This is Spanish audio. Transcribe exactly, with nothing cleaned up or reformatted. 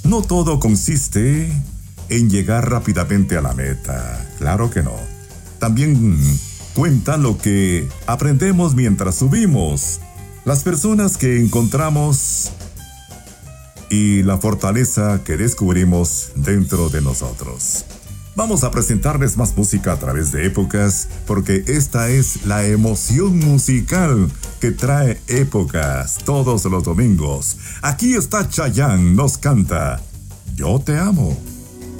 No todo consiste en llegar rápidamente a la meta. Claro que no. También cuenta lo que aprendemos mientras subimos, las personas que encontramos y la fortaleza que descubrimos dentro de nosotros. Vamos a presentarles más música a través de épocas, porque esta es la emoción musical que trae épocas todos los domingos. Aquí está Chayanne, nos canta Yo te amo.